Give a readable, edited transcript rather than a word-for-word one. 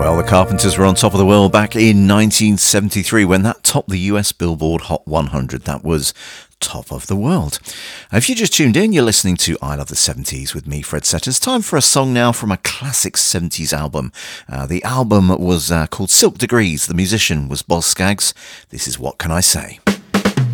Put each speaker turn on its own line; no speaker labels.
Well, the Carpenters were on top of the world back in 1973 when that topped the US Billboard Hot 100. That was Top of the World. If you just tuned in, you're listening to I Love the 70s with me, Fred Setters. Time for a song now from a classic 70s album. The album was called Silk Degrees. The musician was Boz Scaggs. This is What Can I Say?